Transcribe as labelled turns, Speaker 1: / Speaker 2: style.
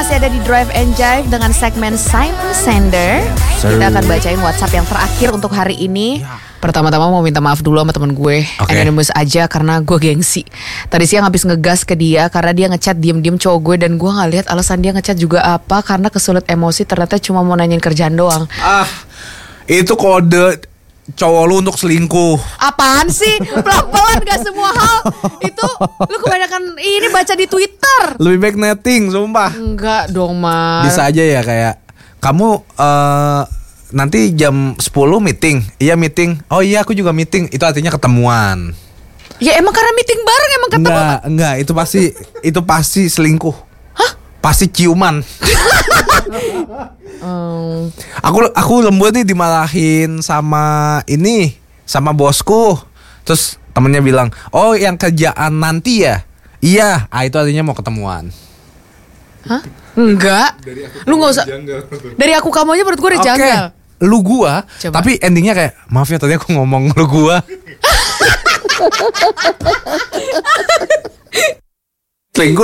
Speaker 1: masih ada di Drive and Jive dengan segmen Simon Sender. Kita akan bacain WhatsApp yang terakhir untuk hari ini. Pertama-tama mau minta maaf dulu sama temen gue, anonymous aja karena gue gengsi. Tadi siang habis ngegas ke dia karena dia ngechat diem-diem cowok gue, dan gue gak lihat alasan dia ngechat juga apa, karena kesulit emosi, ternyata cuma mau nanyain kerjaan doang.
Speaker 2: Itu kode cowok lu untuk selingkuh.
Speaker 1: Apaan sih? Pelan-pelan gak semua hal. Itu lu kebanyakan ini baca di Twitter.
Speaker 2: Lebih baik netting, sumpah.
Speaker 1: Enggak dong, Mas.
Speaker 2: Bisa aja ya kayak kamu nanti jam 10 meeting. Iya meeting. Oh iya aku juga meeting. Itu artinya ketemuan.
Speaker 1: Ya emang karena meeting bareng emang ketemu.
Speaker 2: Enggak, itu pasti selingkuh.
Speaker 1: Hah?
Speaker 2: Pasti ciuman. Aku lembut nih dimarahin sama bosku. Terus temennya bilang, "Oh, yang kerjaan nanti ya?" Iya, itu artinya mau ketemuan.
Speaker 1: Hah? Enggak. Lu gak usah. Dari aku kamu aja menurut gue udah janggal.
Speaker 2: Lu gua. Coba. Tapi endingnya kayak, maaf ya tadi aku ngomong lu gua. Selingkuh